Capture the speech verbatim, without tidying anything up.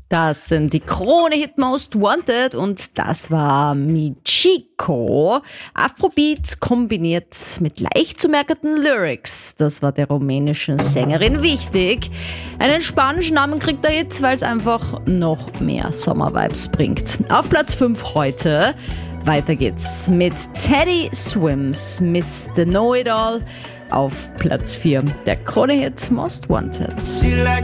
Das sind die Krone-Hit Most Wanted und das war Michiko. Afrobeat kombiniert mit leicht zu merkenden Lyrics. Das war der rumänischen Sängerin wichtig. Einen spanischen Namen kriegt er jetzt, weil es einfach noch mehr Sommervibes bringt. Auf Platz fünf heute. Weiter geht's mit Teddy Swims, Mister Know-It-All. Auf Platz vier der Krone-Hit Most Wanted. She like